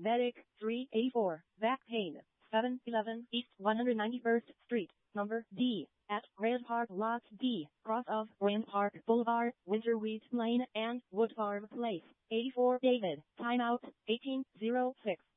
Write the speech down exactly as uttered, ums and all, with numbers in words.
Medic, three eighty-four, back pain, seven eleven East one hundred ninety-first Street, number D, at Grand Park Lot D, cross of Grand Park Boulevard, Winterweed Lane, and Wood Farm Place. eighty-four David, timeout, eighteen oh six.